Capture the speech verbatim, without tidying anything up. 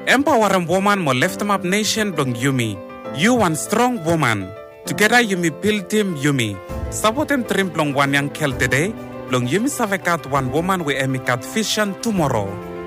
Empower a woman mo lift up nation blong Yumi. You one strong woman. Together Yumi build team Yumi. Sabotem trim blong one yang kel today. Blong Yumi savekat one woman we emikat vision tomorrow.